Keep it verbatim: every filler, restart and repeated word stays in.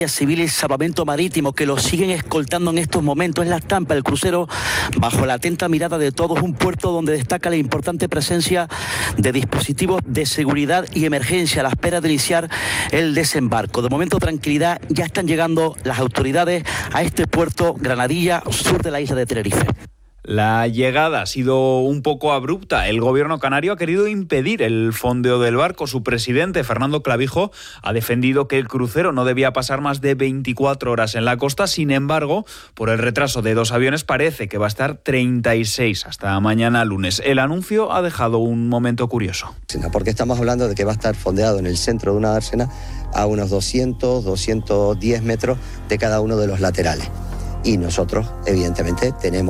Civil y Salvamento Marítimo, que lo siguen escoltando en estos momentos. Es la estampa del crucero bajo la atenta mirada de todos, un puerto donde destaca la importante presencia de dispositivos de seguridad y emergencia a la espera de iniciar el desembarco. De momento, tranquilidad, ya están llegando las autoridades a este puerto Granadilla, sur de la isla de Tenerife. La llegada ha sido un poco abrupta. El gobierno canario ha querido impedir el fondeo del barco. Su presidente, Fernando Clavijo, ha defendido que el crucero no debía pasar más de veinticuatro horas en la costa. Sin embargo, por el retraso de dos aviones, parece que va a estar treinta y seis hasta mañana lunes. El anuncio ha dejado un momento curioso. Porque estamos hablando de que va a estar fondeado en el centro de una dársena a unos doscientos, doscientos diez metros de cada uno de los laterales. Y nosotros, evidentemente, tenemos